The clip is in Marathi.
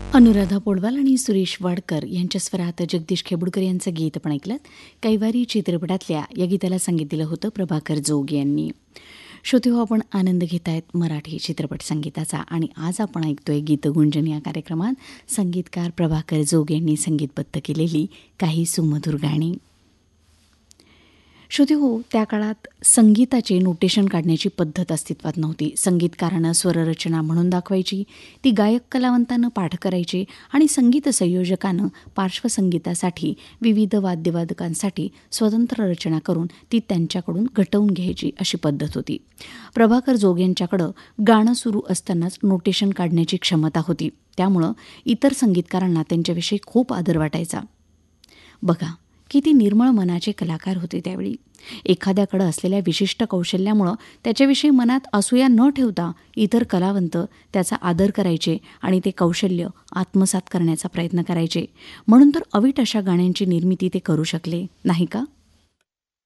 अनुराधा पौडवाल आणि सुरेश वाडकर यांच्या स्वरात जगदीश खेबुडकर यांचं गीत आपण ऐकलं. कैवारी चित्रपटातल्या या गीताला संगीत दिलं होतं प्रभाकर जोग यांनी. श्रोते हो, आपण आनंद घेत आहेत मराठी चित्रपट संगीताचा आणि आज आपण ऐकतोय गीतगुंजन या कार्यक्रमात संगीतकार प्रभाकर जोग यांनी संगीतबद्ध केलेली काही सुमधुर गाणी. श्रोते हो, त्या काळात संगीताचे नोटेशन काढण्याची पद्धत अस्तित्वात नव्हती. संगीतकारानं स्वररचना म्हणून दाखवायची, ती गायक कलावंतानं पाठ करायचे आणि संगीत संयोजकानं पार्श्वसंगीतासाठी विविध वाद्यवादकांसाठी स्वतंत्र रचना करून ती त्यांच्याकडून घटवून घ्यायची अशी पद्धत होती. प्रभाकर जोग यांच्याकडं गाणं सुरू असतानाच नोटेशन काढण्याची क्षमता होती. त्यामुळं इतर संगीतकारांना त्यांच्याविषयी खूप आदर वाटायचा. बघा, किती निर्मळ मनाचे कलाकार होते त्यावेळी. एखाद्याकडं असलेल्या विशिष्ट कौशल्यामुळं त्याच्याविषयी मनात असूया न ठेवता इतर कलावंत त्याचा आदर करायचे आणि ते कौशल्य आत्मसात करण्याचा प्रयत्न करायचे. म्हणून तर अवीट अशा गाण्यांची निर्मिती ते करू शकले, नाही का?